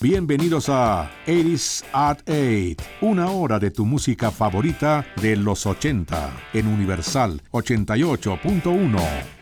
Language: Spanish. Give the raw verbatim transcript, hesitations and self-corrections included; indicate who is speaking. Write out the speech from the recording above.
Speaker 1: Bienvenidos a ochenta at ocho, una hora de tu música favorita de los ochenta en Universal ochenta y ocho punto uno.